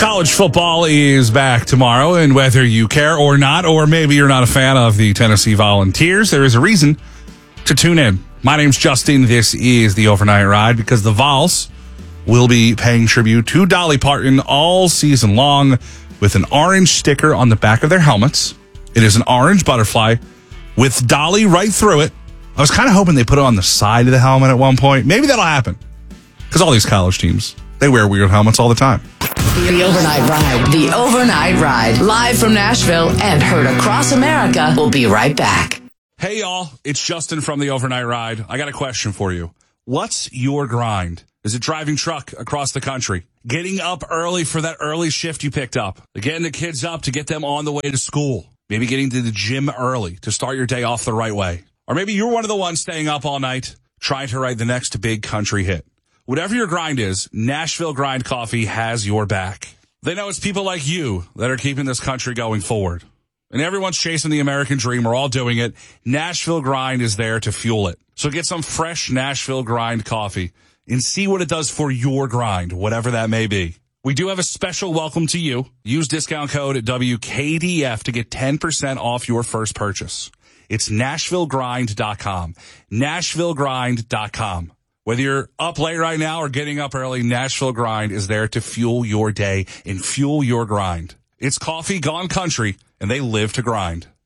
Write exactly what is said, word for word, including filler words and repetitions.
College football is back tomorrow, and whether you care or not, or maybe you're not a fan of the Tennessee Volunteers, there is a reason to tune in. My name's Justin. This is the Overnight Ride, because the Vols will be paying tribute to Dolly Parton all season long with an orange sticker on the back of their helmets. It is an orange butterfly with Dolly right through it. I was kind of hoping they put it on the side of the helmet at one point. Maybe that'll happen, because all these college teams, they wear weird helmets all the time. The Overnight Ride. The Overnight Ride. Live from Nashville and heard across America. We'll be right back. Hey, y'all. It's Justin from the Overnight Ride. I got a question for you. What's your grind? Is it driving truck across the country? Getting up early for that early shift you picked up? Getting the kids up to get them on the way to school? Maybe getting to the gym early to start your day off the right way? Or maybe you're one of the ones staying up all night trying to write the next big country hit. Whatever your grind is, Nashville Grind Coffee has your back. They know it's people like you that are keeping this country going forward. And everyone's chasing the American dream. We're all doing it. Nashville Grind is there to fuel it. So get some fresh Nashville Grind coffee and see what it does for your grind, whatever that may be. We do have a special welcome to you. Use discount code W K D F to get ten percent off your first purchase. It's Nashville Grind dot com. Nashville Grind dot com. Whether you're up late right now or getting up early, Nashville Grind is there to fuel your day and fuel your grind. It's coffee gone country, and they live to grind.